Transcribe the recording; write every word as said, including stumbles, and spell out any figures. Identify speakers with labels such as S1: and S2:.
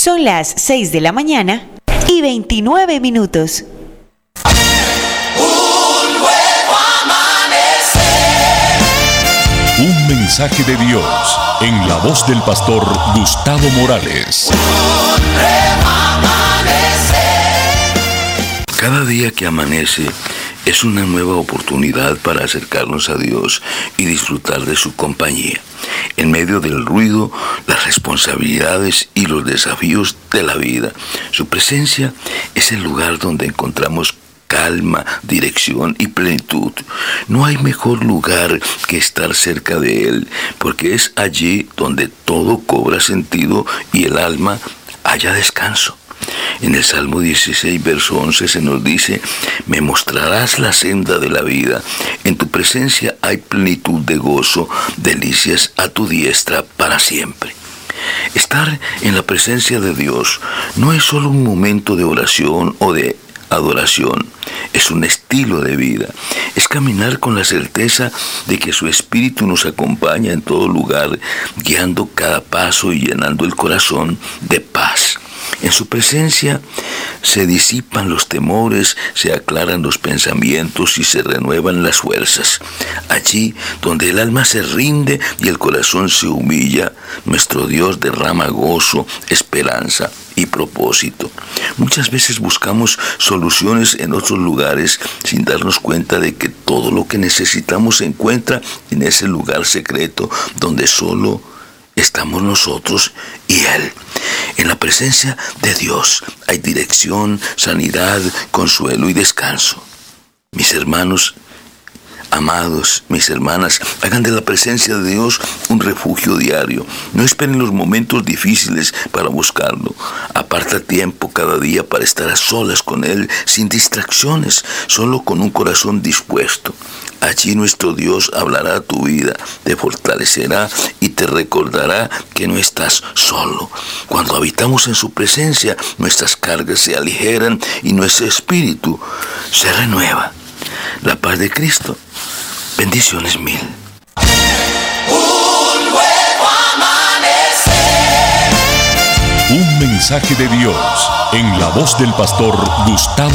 S1: Son las seis de la mañana y veintinueve minutos.
S2: Un nuevo amanecer.
S3: Un mensaje de Dios en la voz del pastor Gustavo Morales.
S2: Un nuevo amanecer.
S4: Cada día que amanece es una nueva oportunidad para acercarnos a Dios y disfrutar de su compañía. En medio del ruido, las responsabilidades y los desafíos de la vida, su presencia es el lugar donde encontramos calma, dirección y plenitud. No hay mejor lugar que estar cerca de Él, porque es allí donde todo cobra sentido y el alma halla descanso. En el Salmo dieciséis, verso once se nos dice: me mostrarás la senda de la vida, en tu presencia hay plenitud de gozo, delicias a tu diestra para siempre. Estar en la presencia de Dios no es solo un momento de oración o de adoración, es un estilo de vida, es caminar con la certeza de que su Espíritu nos acompaña en todo lugar, guiando cada paso y llenando el corazón de paz. En su presencia se disipan los temores, se aclaran los pensamientos y se renuevan las fuerzas. Allí donde el alma se rinde y el corazón se humilla, nuestro Dios derrama gozo, esperanza y propósito. Muchas veces buscamos soluciones en otros lugares sin darnos cuenta de que todo lo que necesitamos se encuentra en ese lugar secreto donde solo estamos nosotros y Él. En la presencia de Dios hay dirección, sanidad, consuelo y descanso. Mis hermanos amados, mis hermanas, hagan de la presencia de Dios un refugio diario. No esperen los momentos difíciles para buscarlo. Aparta tiempo cada día para estar a solas con Él, sin distracciones, solo con un corazón dispuesto. Allí nuestro Dios hablará a tu vida, te fortalecerá y te recordará que no estás solo. Cuando habitamos en su presencia, nuestras cargas se aligeran y nuestro espíritu se renueva. La paz de Cristo. Bendiciones mil.
S2: Un nuevo amanecer.
S3: Un mensaje de Dios en la voz del pastor Gustavo